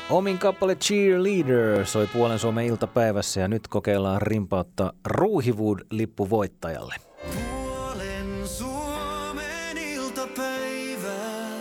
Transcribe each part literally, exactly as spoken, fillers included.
Omin kappale Cheerleader soi Puolen Suomen iltapäivässä ja nyt kokeillaan rimpauttaa Ruuhiwood-lippu voittajalle. Puolen Suomen iltapäivä.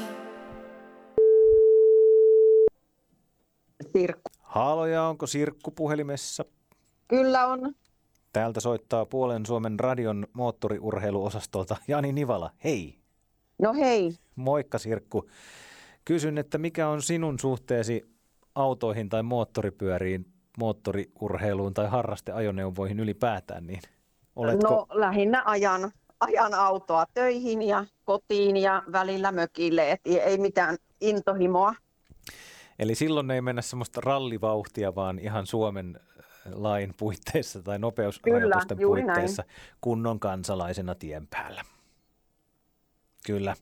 Sirkku. Haloja, onko Sirkku puhelimessa? Kyllä on. Täältä soittaa Puolen Suomen radion moottoriurheiluosastolta Jani Nivala. Hei. No hei. Moikka Sirkku. Kysyn, että mikä on sinun suhteesi autoihin tai moottoripyöriin, moottoriurheiluun tai harrasteajoneuvoihin ylipäätään? Niin oletko... No lähinnä ajan, ajan autoa töihin ja kotiin ja välillä mökille, et ei mitään intohimoa. Eli silloin ei mennä semmoista rallivauhtia, vaan ihan Suomen lain puitteissa tai nopeusrajoitusten Kyllä, puitteissa kunnon kansalaisena tien päällä. Kyllä.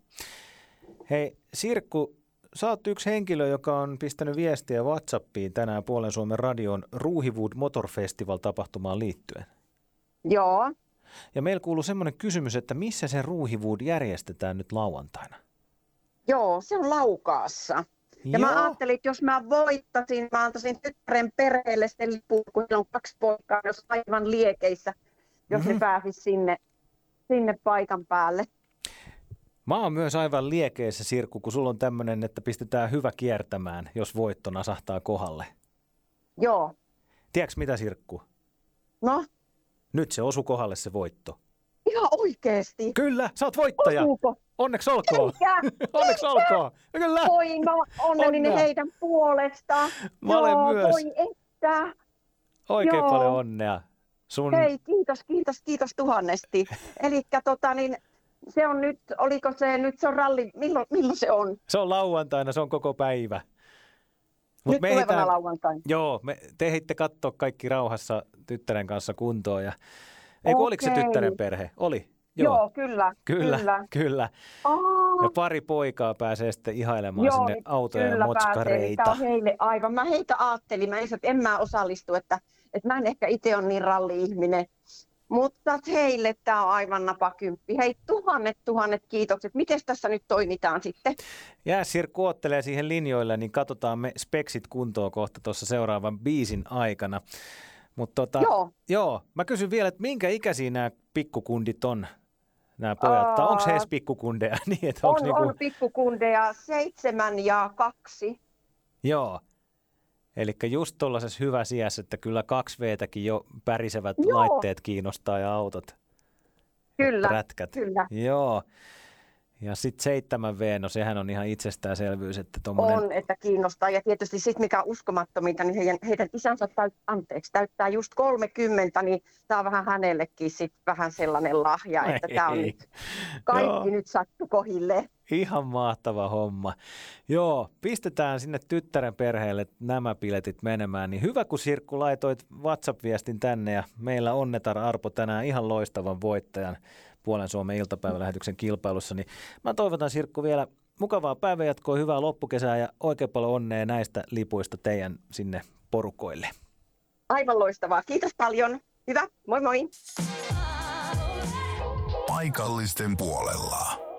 Hei Sirkku, sä oot yksi henkilö, joka on pistänyt viestiä WhatsAppiin tänään Puolen Suomen radion Ruuhiwood Motor Festival-tapahtumaan liittyen. Joo. Ja meillä kuuluu semmoinen kysymys, että missä se Ruuhiwood järjestetään nyt lauantaina? Joo, se on Laukaassa. Ja Joo. mä ajattelin, että jos mä voittasin, mä antaisin tyttären perheelle sen lipun, kun heillä on kaksi poikaa, jos aivan liekeissä, jos mm-hmm. ne pääsisi sinne, sinne paikan päälle. Mä oon myös aivan liekeissä, Sirkku, kun sulla on tämmöinen, että pistetään hyvä kiertämään, jos voitto nasahtaa kohdalle. Joo. Tiedätkö mitä, Sirkku? No? Nyt se osu kohdalle se voitto. Ihan oikeesti? Kyllä, sä oot voittaja. Osuuko? Onneksi olkoon. Eikä. Onneksi olkoon. Kyllä. Voi, mä onnellinen Onnea. heidän puolesta. Mä olen Joo, myös. voi että. Oikein Joo. paljon onnea. Sun... Hei, kiitos, kiitos, kiitos tuhannesti. Elikkä tota niin, se on nyt, oliko se, nyt se on ralli, milloin, milloin se on? Se on lauantaina, se on koko päivä. Mut Nyt me tulevana ehditään- lauantaina. Joo, me te ehditte katsoa kaikki rauhassa tyttären kanssa kuntoon. Ja... Ei, kun oliko se Okei. tyttären perhe? Oli. Joo, Joo kyllä, Kyllä, kyllä. kyllä. Aa, Ja pari poikaa pääsee sitten ihailemaan joo, sinne nyt autoja ja kyllä pääsee. motskareita. Tämä on heille aivan. Mä heitä ajattelin, mä en, en mä osallistu, että, että mä en ehkä itse ole niin ralli-ihminen. Mutta heille tämä on aivan napakymppi. Hei, tuhannet, tuhannet kiitokset. Miten tässä nyt toimitaan sitten? Jää Sirkku oottelee siihen linjoille, niin katsotaan me speksit kuntoon kohta tuossa seuraavan biisin aikana. Mutta tota, Joo. joo, mä kysyn vielä, että minkä ikäisiä nämä pikkukundit on, nämä pojat? Tai onko he edes pikkukundeja? niin, että On, onks niinku... on pikkukundeja seitsemän ja kaksi. Joo. Eli just tuollaisessa hyvässä iässä, että kyllä kaksi veetäkin jo pärisevät Joo. laitteet kiinnostaa ja autot. Kyllä, Prätkät. kyllä. Joo. Ja sitten seitsemän V, no sehän on ihan itsestäänselvyys, että tommonen... On, että kiinnostaa. Ja tietysti sitten mikä on uskomattominta, niin heidän, heidän isänsä täyt, anteeksi, täyttää just kolmekymmentä, niin tämä on vähän hänellekin sit vähän sellainen lahja, että tämä on Ei. nyt, kaikki Joo. nyt sattu kohille. Ihan mahtava homma. Joo, pistetään sinne tyttären perheelle nämä piletit menemään. Niin hyvä, kun Sirkku laitoit WhatsApp-viestin tänne ja meillä onnetar Arpo tänään ihan loistavan voittajan Puolen Suomen iltapäivälähetyksen kilpailussa. Niin mä toivotan Sirkku vielä mukavaa päivänjatkoa, hyvää loppukesää ja oikein paljon onnea näistä lipuista teidän sinne porukoille. Aivan loistavaa. Kiitos paljon. Hyvä. Moi moi. Paikallisten puolella.